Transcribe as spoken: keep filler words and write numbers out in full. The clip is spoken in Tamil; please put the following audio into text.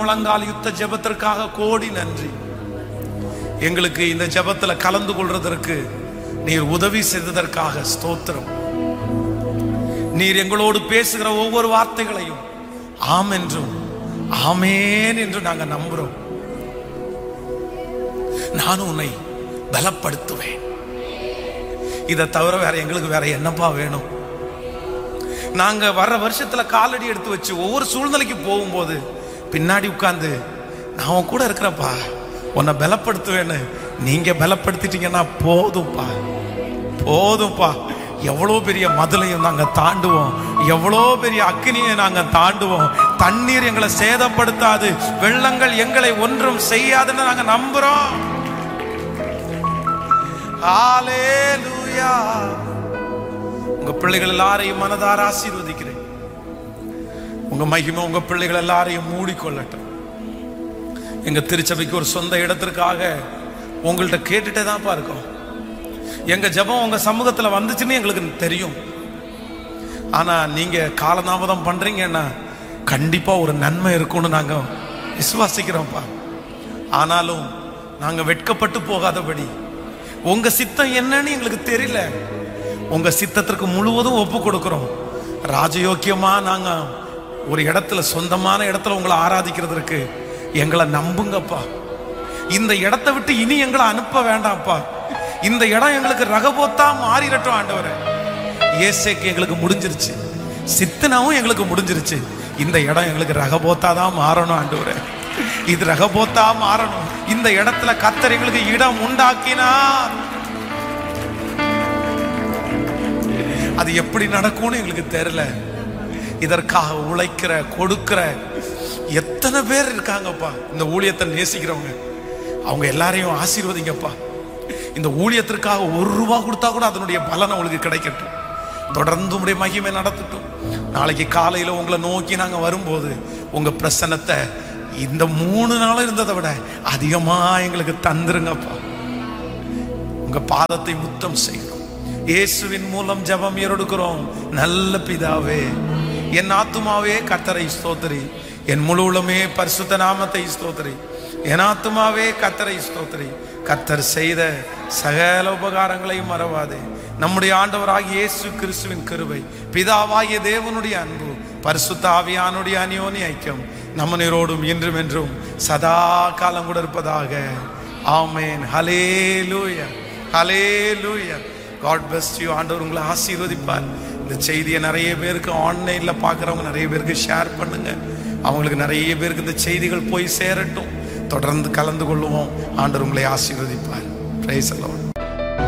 முழங்கால் யுத்த ஜெபத்திற்காக கோடி நன்றி. எங்களுக்கு இந்த ஜெபத்துல கலந்து கொள்றதற்கு நீர் உதவி செய்ததற்காக ஸ்தோத்திரம். நீர் எங்களோடு பேசுகிற ஒவ்வொரு வார்த்தைகளையும் ஆம் என்றும் ஆமேன் என்று நாங்க நம்புறோம். நானும் உன்னை பலப்படுத்துவேன். இதை தவிர வேற எங்களுக்கு வேற என்னப்பா வேணும்? நாங்க வர்ற வருஷத்துல காலடி எடுத்து வச்சு ஒவ்வொரு சூழ்நிலைக்கு போகும்போது பின்னாடி உட்கார்ந்து நான் கூட இருக்கிறப்பா, உன்னை பலப்படுத்துவேன்னு நீங்க பலப்படுத்திட்டீங்கன்னா போதும்பா, போதும்பா. எவ்வளோ பெரிய மதிலையும் நாங்க தாண்டுவோம், எவ்வளோ பெரிய அக்கினியை நாங்க தாண்டுவோம். தண்ணீர் எங்களை சேதப்படுத்தாது, வெள்ளங்கள் எங்களை ஒன்றும் செய்யாதுன்னு நாங்க நம்புறோம். ஹல்லேலூயா. உங்க பிள்ளைகள் எல்லாரையும் மனதார ஆசீர்வதிக்கிறேன். உங்க மகிமை உங்க பிள்ளைகள் எல்லாரையும் மூடிக்கொள்ளட்டும். எங்க திருச்சபைக்கு ஒரு சொந்த இடத்திற்காக உங்கள்கிட்ட கேட்டுட்டே தான்ப்பா இருக்கோம். எங்க ஜெபம் உங்க சமூகத்துல வந்துச்சுன்னு எங்களுக்கு தெரியும். ஆனா நீங்க காலதாமதம் பண்றீங்கன்னா கண்டிப்பா ஒரு நன்மை இருக்கும்னு நாங்க விசுவாசிக்கிறோம்ப்பா. ஆனாலும் நாங்க வெட்கப்பட்டு போகாதபடி உங்க சித்தம் என்னன்னு எங்களுக்கு தெரியல, உங்க சித்தத்திற்கு முழுவதும் ஒப்பு கொடுக்கிறோம். ராஜயோக்கியமா நாங்க ஒரு இடத்துல சொந்தமான இடத்துல உங்களை ஆராதிக்கிறதுக்கு எங்களை நம்புங்கப்பா. இந்த இடத்தை விட்டு இனி எங்களை அனுப்ப வேண்டாம்ப்பா. இந்த இடம் எங்களுக்கு ரகபோத்தா மாறிடட்டும் ஆண்டவரே. ஏசேக்கு எங்களுக்கு முடிஞ்சிருச்சு, சித்தனாவும் எங்களுக்கு முடிஞ்சிருச்சு. இந்த இடம் எங்களுக்கு ரகபோத்தா தான் மாறணும் ஆண்டவரே. இது ரகபோத்தா மாறணும். இந்த இடத்துல கர்த்தர் எங்களுக்கு இடம் உண்டாக்கினார். அது எப்படி நடக்கும்னு எங்களுக்கு தெரியல. இதற்காக உழைக்கிற கொடுக்கிற எத்தனை பேர் இருக்காங்கப்பா. இந்த ஊழியத்தை நேசிக்கிறவங்க அவங்க எல்லாரையும் ஆசீர்வதிங்கப்பா. இந்த ஊழியத்திற்காக ஒரு ரூபா கொடுத்தா கூட அதனுடைய பலன் உங்களுக்கு கிடைக்கட்டும். தொடர்ந்து உங்களுடைய மகிமை நடத்தட்டும். நாளைக்கு காலையில உங்களை நோக்கி நாங்க வரும்போது உங்க பிரசன்னத்தை இந்த மூணு நாள் இருந்ததை விட அதிகமா எங்களுக்கு தந்துருங்கப்பா. உங்க பாதத்தை முத்தம் செய்யணும். இயேசுவின் மூலம் ஜெபம் ஏறெடுக்கிறோம் நல்ல பிதாவே. என் ஆத்துமாவே கர்த்தரை ஸ்தோத்திரி, என் முழு உள்ளமே பரிசுத்த நாமத்தை ஸ்தோத்திரி. என் ஆத்துமாவே கர்த்தரை ஸ்தோத்திரி. கர்த்தர் செய்த சகல உபகாரங்களையும் மறவாதே. நம்முடைய ஆண்டவராகிய இயேசு கிறிஸ்துவின் கிருபை, பிதாவாகிய தேவனுடைய அன்பு, பரிசுத்த ஆவியானுடைய அந்யோன்ய ஐக்கியம் நம்ம நீரோடும் இன்றும் என்றும் சதா காலம் கூட இருப்பதாக. ஆமென். ஹல்லேலூயா, ஹல்லேலூயா. God bless you. ஆண்டவர் உங்களை ஆசீர்வதிப்பார். இந்த செய்தியை நிறைய பேருக்கு ஆன்லைன்ல பார்க்குறவங்க நிறைய பேருக்கு ஷேர் பண்ணுங்க. அவங்களுக்கு நிறைய பேருக்கு இந்த செய்திகள் போய் சேரட்டும். தொடர்ந்து கலந்து கொள்ளுவோம். ஆண்டவர் உங்களை ஆசீர்வதிப்பார். Praise the Lord.